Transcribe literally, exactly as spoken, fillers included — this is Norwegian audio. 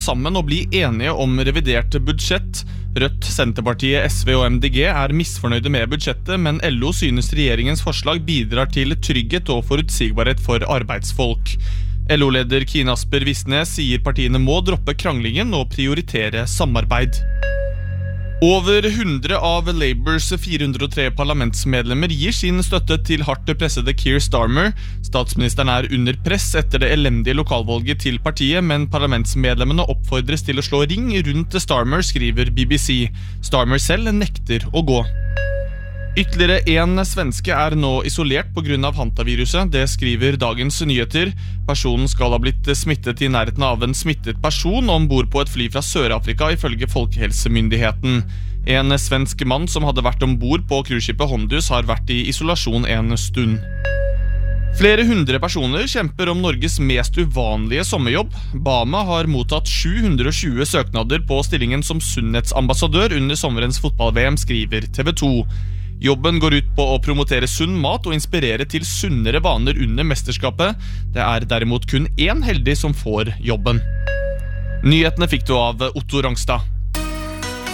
sammen og bli enige om revidert budsjett. Rødt, Senterpartiet, S V og M D G er misfornøyde med budsjettet, men L O synes regjeringens forslag bidrar til trygghet og forutsigbarhet for arbeidsfolk. L O-leder Kine Asper Visnes sier partiene må droppe kranglingen og prioritere samarbeid. Over hundre av Labours fire hundre og tre parlamentsmedlemmer gir sin støtte til hardt pressede Keir Starmer. Statsministeren er under press etter det elendige lokalvalget til partiet, men parlamentsmedlemmene oppfordres til å slå ring rundt Starmer, skriver B B C. Starmer selv nekter å gå. Ytterligere en svenske er nå isolert på grunn av hantaviruset, det skriver Dagens Nyheter. Personen skal ha blitt smittet i nærheten av en smittet person ombord på et fly fra Sør-Afrika, ifølge Folkehelsemyndigheten. En svensk mann som hadde vært ombord på cruiseskipet Hondus har vært i isolasjon en stund. Flere hundre personer kjemper om Norges mest uvanlige sommerjobb. Bama har mottatt sju hundre og tjue søknader på stillingen som sunnhetsambassadør under sommerens fotball-V M, skriver T V to. Jobben går ut på å promotere sunn mat og inspirere til sunnere vaner under mesterskapet. Det er derimot kun én heldig som får jobben. Nyhetene fikk du av Otto Rangstad.